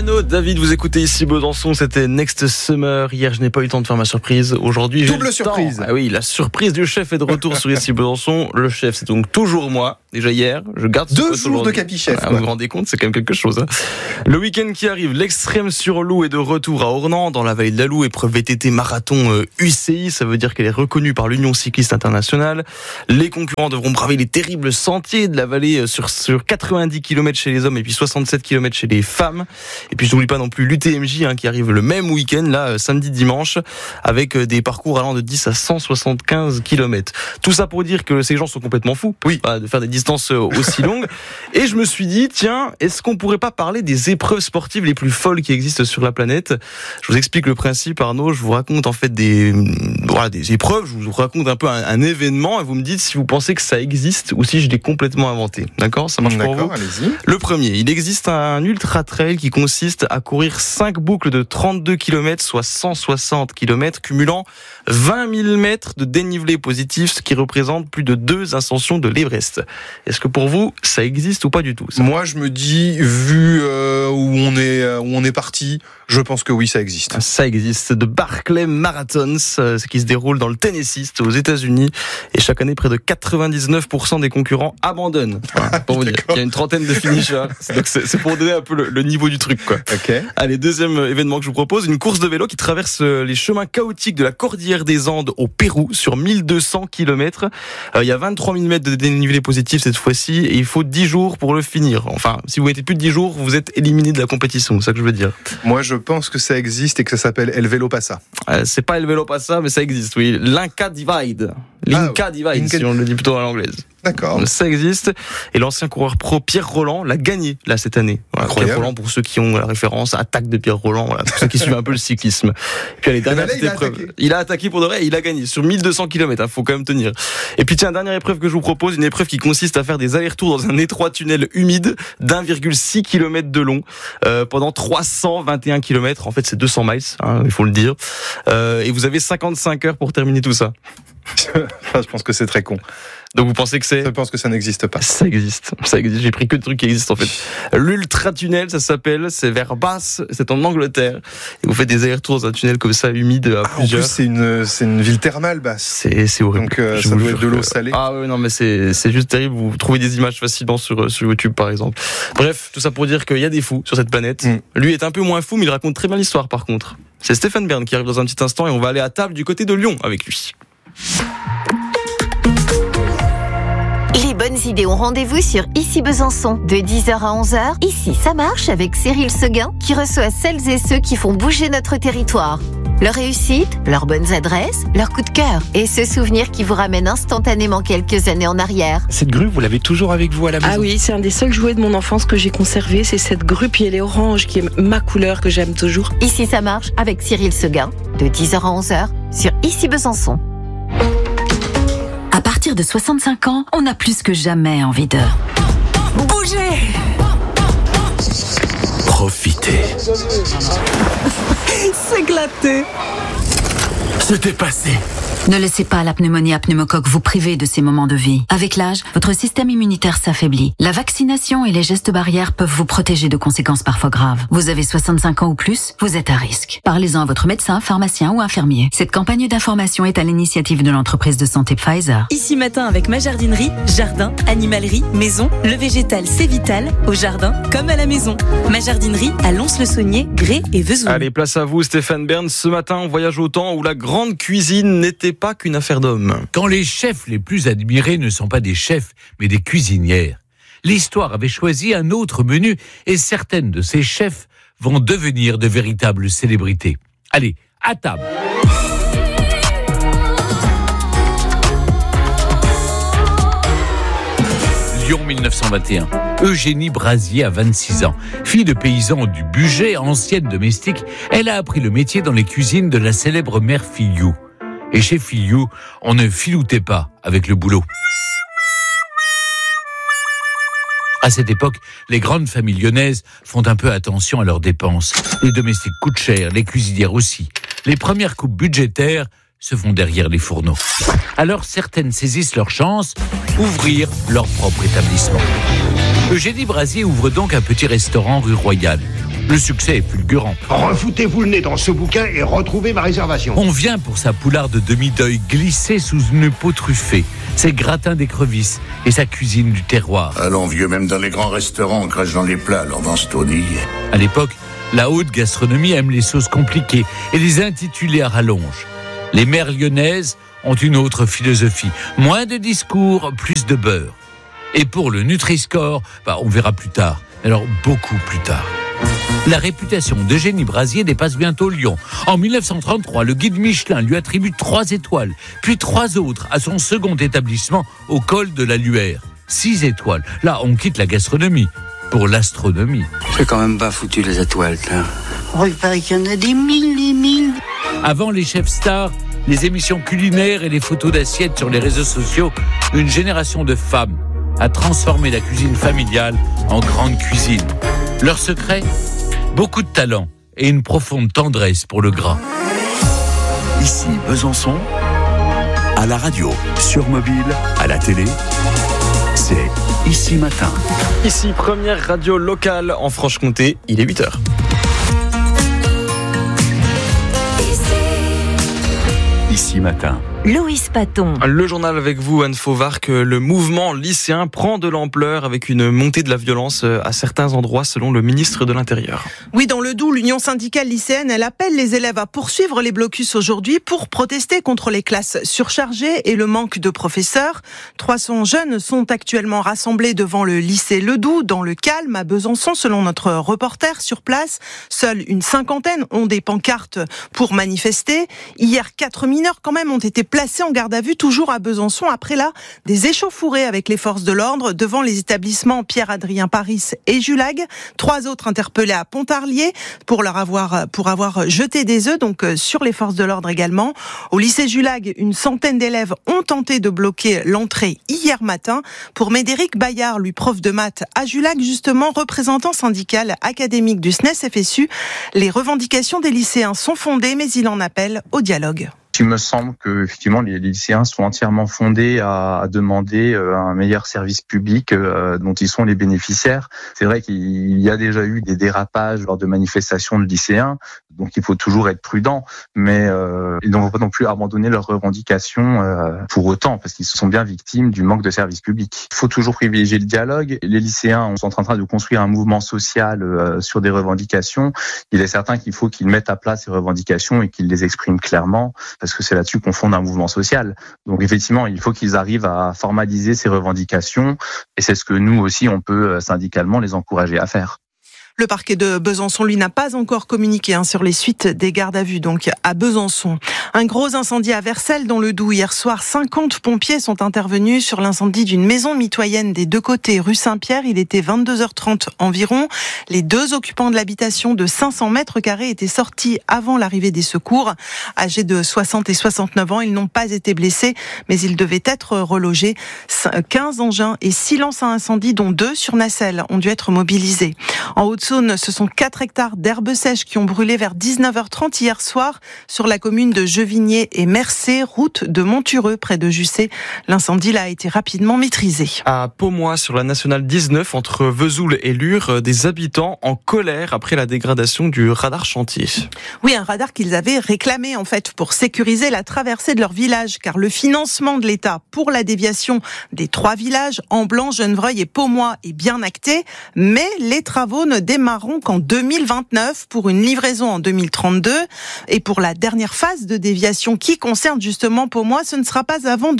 Piano, David, vous écoutez ici Besançon, c'était Next Summer. Hier, je n'ai pas eu le temps de faire ma surprise. Aujourd'hui, j'ai double surprise. Ah oui, la surprise du chef est de retour sur ici Besançon. Le chef, c'est donc toujours moi. Déjà hier, je garde ce 2 poste jours de aujourd'hui. capi-chef. Vous vous rendez compte, c'est quand même quelque chose. Hein. Le week-end qui arrive, l'Extrême sur Loup est de retour à Ornans, dans la vallée de la Loue, épreuve VTT marathon UCI. Ça veut dire qu'elle est reconnue par l'Union cycliste internationale. Les concurrents devront braver les terribles sentiers de la vallée sur 90 km chez les hommes et puis 67 km chez les femmes. Et puis je n'oublie pas non plus l'UTMJ qui arrive le même week-end, là, samedi, dimanche, avec des parcours allant de 10 à 175 km. Tout ça pour dire que ces gens sont complètement fous. Oui. De faire des distances aussi longues. Et je me suis dit, tiens, est-ce qu'on pourrait pas parler des épreuves sportives les plus folles qui existent sur la planète ? Je vous explique le principe, Arnaud. Je vous raconte en fait des épreuves. Je vous raconte un peu un événement et vous me dites si vous pensez que ça existe ou si je l'ai complètement inventé. D'accord ? Ça marche pour vous ? Allez-y. Le premier, il existe un ultra trail qui consiste à courir 5 boucles de 32 km, soit 160 km, cumulant 20 000 mètres de dénivelé positif, ce qui représente plus de 2 ascensions de l'Everest. Est-ce que pour vous, ça existe ou pas du tout, ça ? Moi, je me dis, vu où on est parti, je pense que oui, ça existe. Ça existe, de Barclay Marathons, ce qui se déroule dans le Tennessee, aux États-Unis, et chaque année, près de 99% des concurrents abandonnent. Voilà, pour vous dire, il y a une trentaine de finishers. Donc c'est pour donner un peu le niveau du truc, quoi. Okay. Allez, deuxième événement que je vous propose, une course de vélo qui traverse les chemins chaotiques de la Cordillère des Andes au Pérou sur 1200 km. Il y a 23 000 mètres de dénivelé positif cette fois-ci et il faut 10 jours pour le finir. Enfin, si vous mettez plus de 10 jours, vous êtes éliminé de la compétition, c'est ça que je veux dire. Moi, je pense que ça existe et que ça s'appelle El Velo Passa. C'est pas El Velo Passa, mais ça existe, oui. L'Inca Divide. L'Inca Divide, si on le dit plutôt à l'anglaise. D'accord. Ça existe. Et l'ancien coureur pro Pierre Roland l'a gagné là cette année. Voilà, Pierre Roland, pour ceux qui ont la référence, attaque de Pierre Roland, voilà, pour ceux qui suivent un peu le cyclisme. Puis allez, dernière petite épreuve. Il a attaqué pour de vrai et il a gagné sur 1200 km, faut quand même tenir. Et puis tiens, dernière épreuve que je vous propose, une épreuve qui consiste à faire des allers-retours dans un étroit tunnel humide d'1,6 km de long pendant 321 km. En fait, c'est 200 miles, il faut le dire. Et vous avez 55 heures pour terminer tout ça. Je pense que c'est très con. Donc vous pensez que c'est... Je pense que ça n'existe pas. Ça existe. J'ai pris que de trucs qui existent en fait. L'ultra-tunnel, ça s'appelle, c'est vers Bath, c'est en Angleterre. Et vous faites des allers-retours dans un tunnel comme ça, humide à plusieurs. En plus, c'est une ville thermale, Bath. C'est horrible. Donc ça doit être de l'eau salée. Ah oui, non mais c'est juste terrible. Vous trouvez des images facilement sur YouTube par exemple. Bref, tout ça pour dire qu'il y a des fous sur cette planète. Lui est un peu moins fou, mais il raconte très bien l'histoire par contre. C'est Stéphane Bern qui arrive dans un petit instant et on va aller à table du côté de Lyon avec lui. Les bonnes idées ont rendez-vous sur Ici Besançon. De 10h à 11h, Ici ça marche avec Cyril Seguin qui reçoit celles et ceux qui font bouger notre territoire. Leur réussite, leurs bonnes adresses, leurs coups de cœur et ce souvenir qui vous ramène instantanément quelques années en arrière. Cette grue, vous l'avez toujours avec vous à la maison ? Ah oui, c'est un des seuls jouets de mon enfance que j'ai conservé. C'est cette grue, puis elle est orange, qui est ma couleur que j'aime toujours. Ici ça marche avec Cyril Seguin. De 10h à 11h sur Ici Besançon. À partir de 65 ans, on a plus que jamais envie de bouger. Profiter. S'éclater. Se dépasser. Ne laissez pas la pneumonie à pneumocoque vous priver de ces moments de vie. Avec l'âge, votre système immunitaire s'affaiblit. La vaccination et les gestes barrières peuvent vous protéger de conséquences parfois graves. Vous avez 65 ans ou plus, vous êtes à risque. Parlez-en à votre médecin, pharmacien ou infirmier. Cette campagne d'information est à l'initiative de l'entreprise de santé Pfizer. Ici matin avec ma jardinerie, jardin, animalerie, maison, le végétal c'est vital, au jardin comme à la maison. Ma jardinerie à Lons-le-Saunier, Grès et Vesoul. Allez, place à vous Stéphane Bern. Ce matin, on voyage au temps où la grande cuisine n'était pas qu'une affaire d'hommes. Quand les chefs les plus admirés ne sont pas des chefs, mais des cuisinières. L'histoire avait choisi un autre menu et certaines de ces chefs vont devenir de véritables célébrités. Allez, à table. Lyon 1921. Eugénie Brasier a 26 ans. Fille de paysan du Bugey, ancienne domestique, elle a appris le métier dans les cuisines de la célèbre mère Filiou. Et chez Filiou, on ne filoutait pas avec le boulot. À cette époque, les grandes familles lyonnaises font un peu attention à leurs dépenses. Les domestiques coûtent cher, les cuisinières aussi. Les premières coupes budgétaires se font derrière les fourneaux. Alors certaines saisissent leur chance, ouvrir leur propre établissement. Eugénie Brasier ouvre donc un petit restaurant rue Royale. Le succès est fulgurant. Refoutez-vous le nez dans ce bouquin et retrouvez ma réservation. On vient pour sa poularde demi-deuil glissée sous une peau truffée, ses gratins d'écrevisses et sa cuisine du terroir. Allons vieux, même dans les grands restaurants, on crache dans les plats, alors dans ce taudis. À l'époque, la haute gastronomie aime les sauces compliquées et les intitulés à rallonge. Les mères lyonnaises ont une autre philosophie. Moins de discours, plus de beurre. Et pour le Nutri-Score, on verra plus tard. Alors beaucoup plus tard. La réputation d'Eugénie Brasier dépasse bientôt Lyon. En 1933, le guide Michelin lui attribue 3 étoiles, puis 3 autres à son second établissement au col de la Luère. 6 étoiles. Là, on quitte la gastronomie pour l'astronomie. C'est quand même pas foutu les étoiles, là. Oh, il paraît qu'il y en a des mille. Avant les chefs stars, les émissions culinaires et les photos d'assiettes sur les réseaux sociaux, une génération de femmes a transformé la cuisine familiale en grande cuisine. Leur secret ? Beaucoup de talent et une profonde tendresse pour le gras. Ici Besançon, à la radio, sur mobile, à la télé, c'est Ici Matin. Ici, première radio locale en Franche-Comté, il est 8h. Ici Matin. Loïs Paton. Le journal avec vous, Anne Fauvarc. Le mouvement lycéen prend de l'ampleur avec une montée de la violence à certains endroits selon le ministre de l'Intérieur. Oui, dans le Doubs, l'Union syndicale lycéenne, elle appelle les élèves à poursuivre les blocus aujourd'hui pour protester contre les classes surchargées et le manque de professeurs. 300 jeunes sont actuellement rassemblés devant le lycée Le Doubs, dans le calme à Besançon, selon notre reporter sur place. Seule une 50aine ont des pancartes pour manifester. Hier, 4 mineurs quand même ont été placés en garde à vue, toujours à Besançon, après là, des échauffourées avec les forces de l'ordre devant les établissements Pierre-Adrien Paris et Julag. 3 autres interpellés à Pontarlier pour avoir jeté des œufs, donc sur les forces de l'ordre également. Au lycée Julag, une centaine d'élèves ont tenté de bloquer l'entrée hier matin. Pour Médéric Bayard, lui prof de maths à Julag, justement, représentant syndical académique du SNES-FSU, les revendications des lycéens sont fondées, mais il en appelle au dialogue. Il me semble que effectivement les lycéens sont entièrement fondés à demander un meilleur service public dont ils sont les bénéficiaires. C'est vrai qu'il y a déjà eu des dérapages lors de manifestations de lycéens, donc il faut toujours être prudent, mais ils ne vont pas non plus abandonner leurs revendications pour autant, parce qu'ils sont bien victimes du manque de service public. Il faut toujours privilégier le dialogue. Les lycéens sont en train de construire un mouvement social sur des revendications. Il est certain qu'il faut qu'ils mettent à plat ces revendications et qu'ils les expriment clairement, parce que c'est là-dessus qu'on fonde un mouvement social. Donc effectivement, il faut qu'ils arrivent à formaliser ces revendications, et c'est ce que nous aussi, on peut syndicalement les encourager à faire. Le parquet de Besançon, lui, n'a pas encore communiqué sur les suites des gardes à vue, donc à Besançon. Un gros incendie à Vercelles, dans le Doubs. Hier soir, 50 pompiers sont intervenus sur l'incendie d'une maison mitoyenne des Deux Côtés, rue Saint-Pierre. Il était 22h30 environ. Les 2 occupants de l'habitation de 500 mètres carrés étaient sortis avant l'arrivée des secours. Âgés de 60 et 69 ans, ils n'ont pas été blessés, mais ils devaient être relogés. 15 engins et 6 lances à incendie, dont 2 sur nacelle, ont dû être mobilisés. En Haute-Saône, ce sont 4 hectares d'herbes sèches qui ont brûlé vers 19h30 hier soir sur la commune de Jevigné et Mercé, route de Montureux, près de Jussé. L'incendie là a été rapidement maîtrisé. À Pomois, sur la nationale 19, entre Vesoul et Lure, des habitants en colère après la dégradation du radar chantier. Oui, un radar qu'ils avaient réclamé en fait pour sécuriser la traversée de leur village, car le financement de l'État pour la déviation des 3 villages, Amblans, Genevreuil et Pomois, est bien acté, mais les travaux ne démarreront qu'en 2029 pour une livraison en 2032. Et pour la dernière phase de déviation qui concerne justement Pomois, ce ne sera pas avant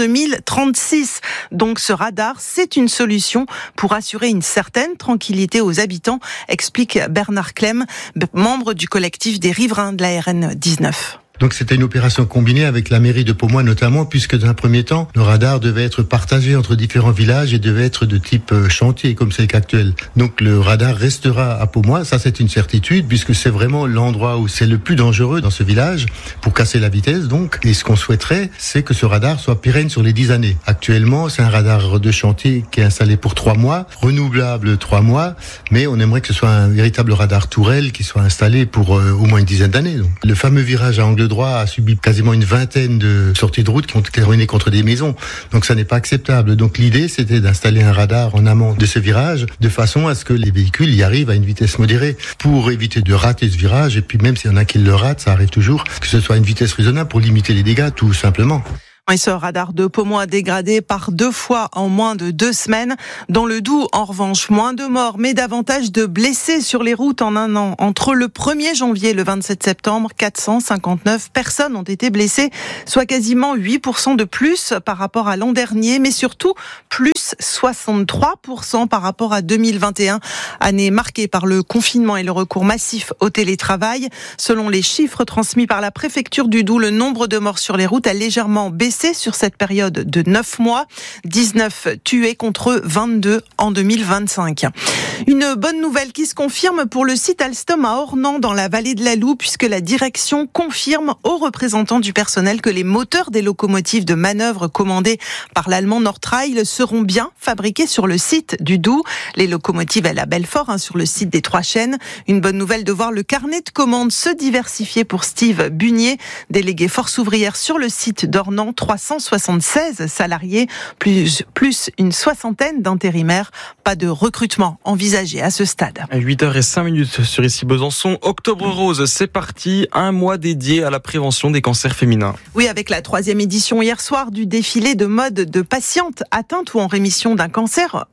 2036. Donc ce radar, c'est une solution pour assurer une certaine tranquillité aux habitants, explique Bernard Clem, membre du collectif des riverains de la RN 19. Donc c'était une opération combinée avec la mairie de Pomois notamment, puisque dans un premier temps, le radar devait être partagé entre différents villages et devait être de type chantier, comme c'est le cas actuel. Donc le radar restera à Pomois, ça c'est une certitude, puisque c'est vraiment l'endroit où c'est le plus dangereux dans ce village, pour casser la vitesse donc. Et ce qu'on souhaiterait, c'est que ce radar soit pérenne sur les 10 années. Actuellement, c'est un radar de chantier qui est installé pour 3 mois, renouvelable 3 mois, mais on aimerait que ce soit un véritable radar tourelle qui soit installé pour au moins une dizaine d'années. Donc. Le fameux virage à angle droit droit a subi quasiment une vingtaine de sorties de route qui ont été terminées contre des maisons. Donc ça n'est pas acceptable. Donc l'idée, c'était d'installer un radar en amont de ce virage, de façon à ce que les véhicules y arrivent à une vitesse modérée, pour éviter de rater ce virage. Et puis même s'il y en a qui le ratent, ça arrive toujours, que ce soit à une vitesse raisonnable pour limiter les dégâts, tout simplement. Et ce radar de Pomoy a dégradé par 2 fois en moins de 2 semaines. Dans le Doubs, en revanche, moins de morts, mais davantage de blessés sur les routes en un an. Entre le 1er janvier et le 27 septembre, 459 personnes ont été blessées, soit quasiment 8% de plus par rapport à l'an dernier, mais surtout plus 63% par rapport à 2021, année marquée par le confinement et le recours massif au télétravail. Selon les chiffres transmis par la préfecture du Doubs, le nombre de morts sur les routes a légèrement baissé sur cette période de 9 mois, 19 tués contre 22 en 2025. Une bonne nouvelle qui se confirme pour le site Alstom à Ornans dans la vallée de la Loue, puisque la direction confirme aux représentants du personnel que les moteurs des locomotives de manœuvre commandées par l'allemand Nordrail seront bien fabriqués sur le site du Doubs. Les locomotives à la Belfort, sur le site des Trois Chênes. Une bonne nouvelle de voir le carnet de commandes se diversifier pour Steve Bunier, délégué force ouvrière sur le site d'Ornans. 376 salariés, plus une soixantaine d'intérimaires. Pas de recrutement envisagé à ce stade. 8h05 sur Ici Besançon. Octobre Rose, c'est parti. Un mois dédié à la prévention des cancers féminins. Oui, avec la 3e édition hier soir du défilé de mode de patientes atteintes ou en rémission d'un cancer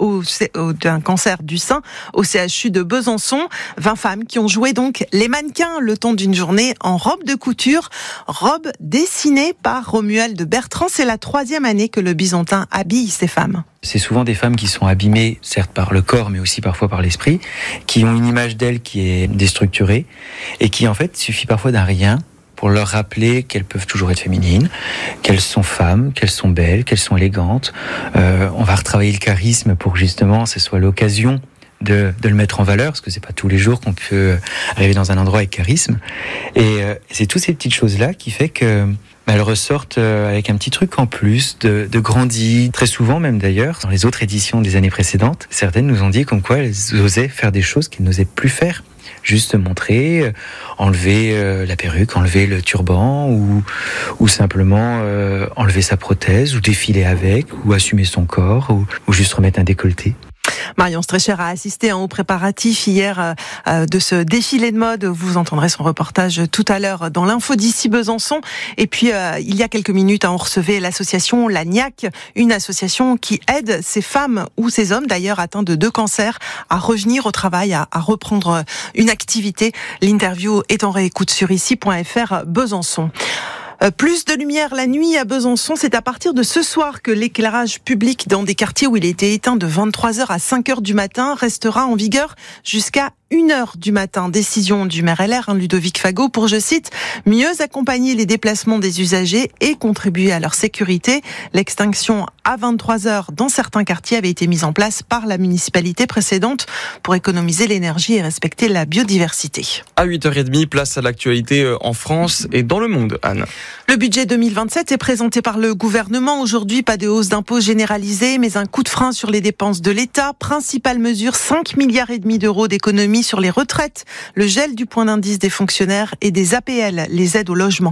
du sein au CHU de Besançon. 20 femmes qui ont joué donc les mannequins le temps d'une journée en robe de couture. Robe dessinée par Romuald Bertrand. C'est la 3e année que le Byzantin habille ces femmes. C'est souvent des femmes qui sont abîmées, certes par le corps, mais aussi parfois par l'esprit, qui ont une image d'elles qui est déstructurée et qui en fait suffit parfois d'un rien pour leur rappeler qu'elles peuvent toujours être féminines, qu'elles sont femmes, qu'elles sont belles, qu'elles sont élégantes. On va retravailler le charisme pour que justement ce soit l'occasion de le mettre en valeur, parce que c'est pas tous les jours qu'on peut arriver dans un endroit avec charisme. Et c'est toutes ces petites choses-là qui fait que elles ressortent avec un petit truc en plus de grandi. Très souvent même d'ailleurs, dans les autres éditions des années précédentes, certaines nous ont dit comme quoi elles osaient faire des choses qu'elles n'osaient plus faire. Juste montrer, enlever la perruque, enlever le turban ou simplement enlever sa prothèse ou défiler avec ou assumer son corps ou juste remettre un décolleté. Marion Strecher a assisté aux préparatifs hier de ce défilé de mode. Vous entendrez son reportage tout à l'heure dans l'info d'Ici Besançon. Et puis, il y a quelques minutes, on recevait l'association Lagnac, une association qui aide ces femmes ou ces hommes, d'ailleurs atteints de 2 cancers, à revenir au travail, à reprendre une activité. L'interview est en réécoute sur ici.fr Besançon. Plus de lumière la nuit à Besançon, c'est à partir de ce soir que l'éclairage public dans des quartiers où il était éteint de 23h à 5h du matin restera en vigueur jusqu'à 1h du matin. Décision du maire LR, Ludovic Fagot, pour, je cite, mieux accompagner les déplacements des usagers et contribuer à leur sécurité. L'extinction à 23h dans certains quartiers avait été mise en place par la municipalité précédente pour économiser l'énergie et respecter la biodiversité. À 8h30, place à l'actualité en France et dans le monde, Anne. Le budget 2027 est présenté par le gouvernement. Aujourd'hui, pas de hausse d'impôts généralisée, mais un coup de frein sur les dépenses de l'État. Principale mesure, 5,5 milliards d'euros d'économies sur les retraites, le gel du point d'indice des fonctionnaires et des APL, les aides au logement.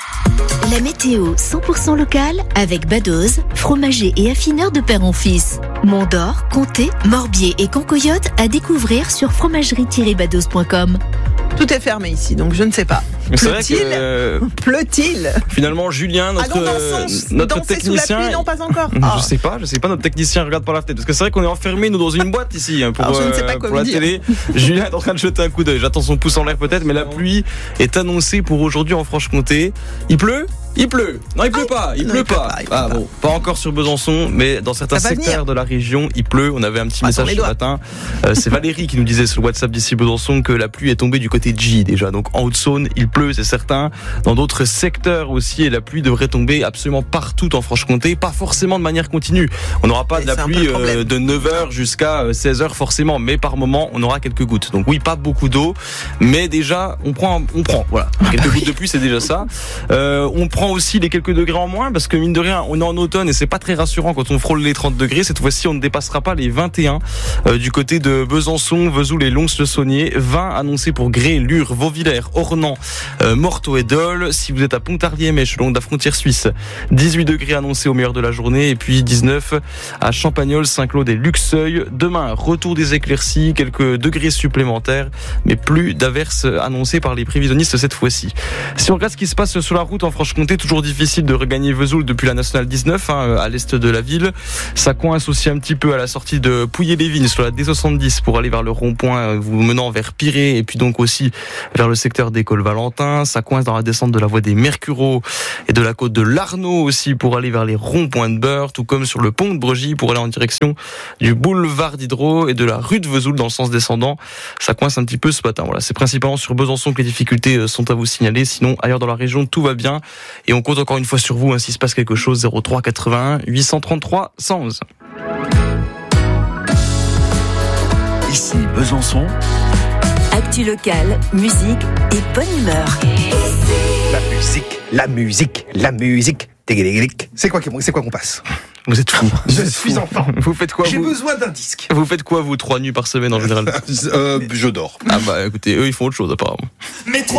La météo 100% locale avec Badoz, fromager et affineur de père en fils. Mont-d'Or, Comté, Morbier et Cancoyote à découvrir sur fromagerie-badoz.com. Tout est fermé ici, donc je ne sais pas. Pleut-il Finalement, Julien, notre technicien, sous la pluie, non, pas encore. Je sais pas, notre technicien regarde par la fenêtre, parce que c'est vrai qu'on est enfermés nous dans une boîte ici pour la télé. Julien est en train de jeter un coup d'œil. J'attends son pouce en l'air peut-être, mais la pluie est annoncée pour aujourd'hui en Franche-Comté. Il pleut. Non, il pleut pas. Il pleut pas. Bon, pas encore sur Besançon, mais dans certains secteurs de la région, il pleut. On avait un petit message ce matin. C'est Valérie qui nous disait sur le WhatsApp d'Ici Besançon que la pluie est tombée du côté de J déjà. Donc en Haute-Saône, il pleut, c'est certain. Dans d'autres secteurs aussi, et la pluie devrait tomber absolument partout en Franche-Comté, pas forcément de manière continue. On n'aura pas de la pluie de 9h jusqu'à 16h forcément, mais par moment, on aura quelques gouttes. Donc oui, pas beaucoup d'eau, mais déjà, on prend. Voilà, quelques gouttes de pluie, c'est déjà ça. On prend reprend aussi les quelques degrés en moins parce que mine de rien, on est en automne et c'est pas très rassurant quand on frôle les 30 degrés. Cette fois-ci, on ne dépassera pas les 21 du côté de Besançon, Vesoul et Lons-le-Saunier. 20 annoncés pour Gré, Lure, Vauvillers, Ornans, Morteau et Dole. Si vous êtes à Pontarlier-Mèche, le long de la frontière suisse, 18 degrés annoncés au meilleur de la journée et puis 19 à Champagnol, Saint-Claude et Luxeuil. Demain, retour des éclaircies, quelques degrés supplémentaires, mais plus d'averses annoncées par les prévisionnistes cette fois-ci. Si on regarde ce qui se passe sur la route en Franche-Comté, toujours difficile de regagner Vesoul depuis la nationale 19 à l'est de la ville. Ça coince aussi un petit peu à la sortie de Pouilly-les-Vignes sur la D70 pour aller vers le rond-point vous menant vers Piré et puis donc aussi vers le secteur d'École Valentin. Ça coince dans la descente de la voie des Mercureaux et de la côte de l'Arnaud aussi pour aller vers les ronds-points de Beurre, tout comme sur le pont de Bregy pour aller en direction du boulevard d'Hydro et de la rue de Vesoul dans le sens descendant. Ça coince un petit peu ce matin. Voilà, c'est principalement sur Besançon que les difficultés sont à vous signaler. Sinon, ailleurs dans la région, tout va bien. Et on compte encore une fois sur vous, s'il se passe quelque chose. 03 81 833 111. Ici Besançon. Actu locale, musique et bonne humeur. La musique. C'est quoi qu'on passe? Vous êtes fous. Je suis enfant. Vous faites quoi? J'ai besoin d'un disque. Vous faites quoi, vous, 3 nuits par semaine en général? Je dors. Ah bah écoutez, eux ils font autre chose apparemment. Mais